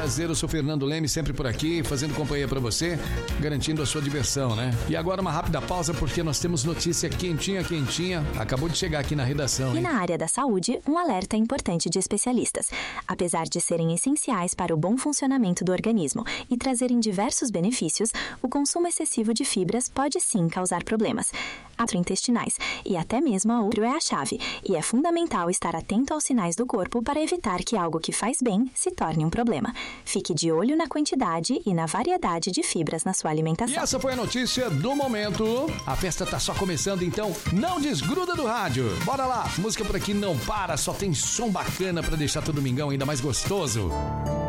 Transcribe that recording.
prazer, eu sou Fernando Leme, sempre por aqui, fazendo companhia pra você, garantindo a sua diversão, né? E agora uma rápida pausa, porque nós temos notícia quentinha, acabou de chegar aqui na redação, E hein? na área da saúde, um alerta importante de especialistas. Apesar de serem essenciais para o bom funcionamento do organismo e trazerem diversos benefícios, o consumo excessivo de fibras pode sim causar problemas gastrointestinais e até mesmo a útero é a chave, e é fundamental estar atento aos sinais do corpo para evitar que algo que faz bem se torne um problema. Fique de olho na quantidade e na variedade de fibras na sua alimentação. E essa foi a notícia do momento. A festa tá só começando, então não desgruda do rádio. Bora lá, música por aqui não para, só tem som bacana pra deixar todo domingão ainda mais gostoso.